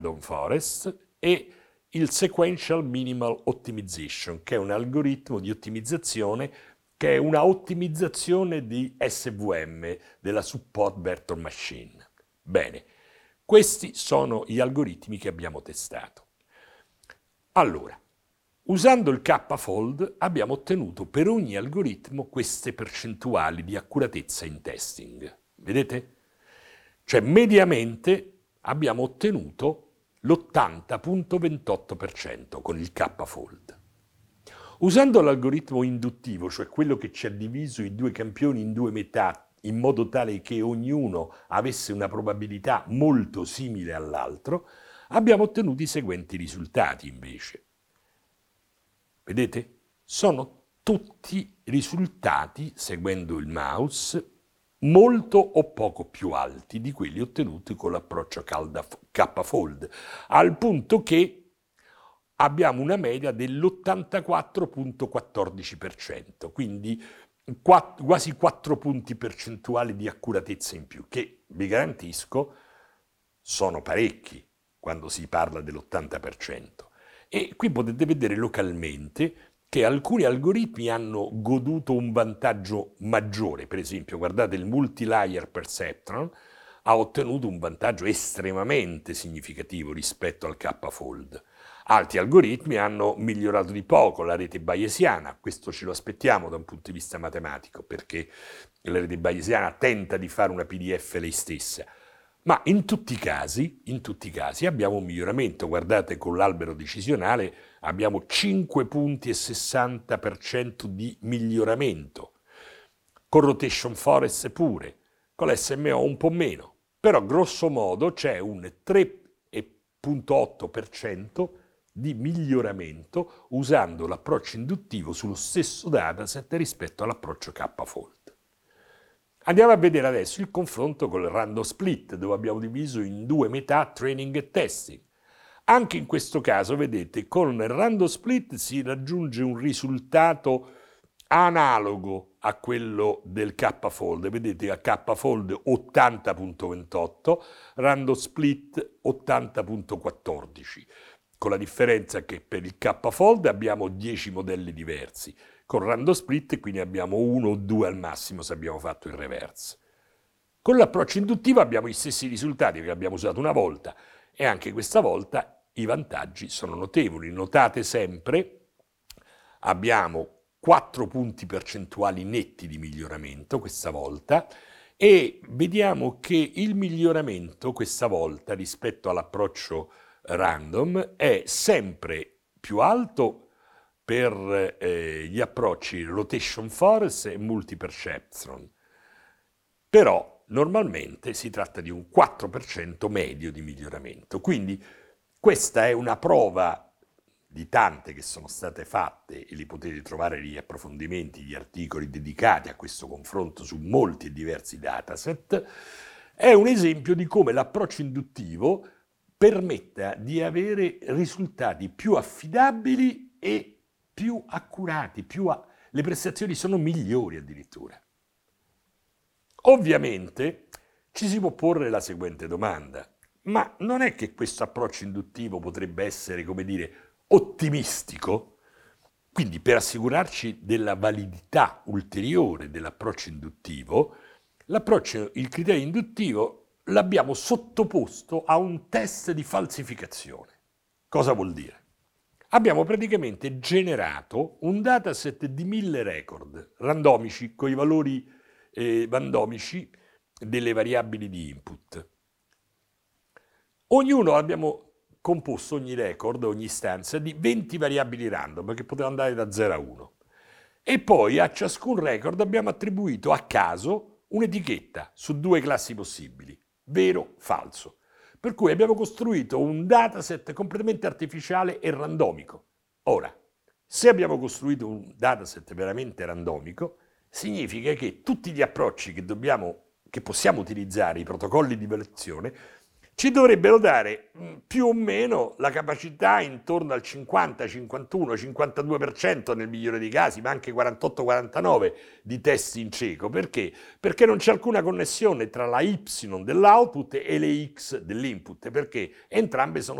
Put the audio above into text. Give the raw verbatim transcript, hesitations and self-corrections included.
Random Forest e il Sequential Minimal Optimization, che è un algoritmo di ottimizzazione che è una ottimizzazione di S V M, della Support Vector Machine. Bene, questi sono gli algoritmi che abbiamo testato. Allora, usando il K-fold abbiamo ottenuto per ogni algoritmo queste percentuali di accuratezza in testing. Vedete? Cioè, mediamente abbiamo ottenuto l'ottanta virgola ventotto per cento con il K-fold. Usando l'algoritmo induttivo, cioè quello che ci ha diviso i due campioni in due metà, in modo tale che ognuno avesse una probabilità molto simile all'altro, abbiamo ottenuto i seguenti risultati invece. Vedete? Sono tutti risultati, seguendo il mouse, molto o poco più alti di quelli ottenuti con l'approccio K-fold, al punto che abbiamo una media dell'ottantaquattro virgola quattordici per cento, quindi quasi quattro punti percentuali di accuratezza in più, che vi garantisco sono parecchi quando si parla dell'ottanta per cento. E qui potete vedere localmente che alcuni algoritmi hanno goduto un vantaggio maggiore. Per esempio, guardate, il multilayer perceptron ha ottenuto un vantaggio estremamente significativo rispetto al K-fold. Altri algoritmi hanno migliorato di poco, la rete bayesiana, questo ce lo aspettiamo da un punto di vista matematico, perché la rete bayesiana tenta di fare una P D F lei stessa. Ma in tutti i casi, in tutti i casi abbiamo un miglioramento. Guardate, con l'albero decisionale abbiamo cinque virgola sessanta per cento di miglioramento. Con Rotation Forest pure, con l'S M O un po' meno. Però grosso modo c'è un tre virgola otto per cento di miglioramento usando l'approccio induttivo sullo stesso dataset rispetto all'approccio K-fold. Andiamo a vedere adesso il confronto con il random split, dove abbiamo diviso in due metà training e testing. Anche in questo caso, vedete, con il random split si raggiunge un risultato analogo a quello del K-fold. Vedete, a K-fold ottanta virgola ventotto, random split ottanta virgola quattordici, con la differenza che per il K-fold abbiamo dieci modelli diversi. Con random split qui ne abbiamo uno o due al massimo se abbiamo fatto il reverse. Con l'approccio induttivo abbiamo gli stessi risultati che abbiamo usato una volta e anche questa volta i vantaggi sono notevoli. Notate sempre, abbiamo quattro punti percentuali netti di miglioramento questa volta e vediamo che il miglioramento questa volta rispetto all'approccio random è sempre più alto per eh, gli approcci Rotation Forest e Multi-Perceptron. Però normalmente si tratta di un quattro per cento medio di miglioramento. Quindi questa è una prova di tante che sono state fatte e li potete trovare negli approfondimenti, gli articoli dedicati a questo confronto su molti e diversi dataset. È un esempio di come l'approccio induttivo permetta di avere risultati più affidabili e più accurati, più a... le prestazioni sono migliori addirittura. Ovviamente ci si può porre la seguente domanda: ma non è che questo approccio induttivo potrebbe essere, come dire, ottimistico? Quindi, per assicurarci della validità ulteriore dell'approccio induttivo, l'approccio, il criterio induttivo l'abbiamo sottoposto a un test di falsificazione. Cosa vuol dire? Abbiamo praticamente generato un dataset di mille record randomici con i valori eh, randomici delle variabili di input. Ognuno abbiamo composto ogni record, ogni istanza, di venti variabili random che potevano andare da zero a uno. E poi a ciascun record abbiamo attribuito a caso un'etichetta su due classi possibili, vero, falso. Per cui abbiamo costruito un dataset completamente artificiale e randomico. Ora, se abbiamo costruito un dataset veramente randomico, significa che tutti gli approcci che, dobbiamo, che possiamo utilizzare, i protocolli di valutazione, ci dovrebbero dare mh, più o meno la capacità intorno al cinquanta, cinquantuno, cinquantadue per cento nel migliore dei casi, ma anche quarantotto quarantanove di test in cieco. Perché? Perché non c'è alcuna connessione tra la Y dell'output e le X dell'input, perché entrambe sono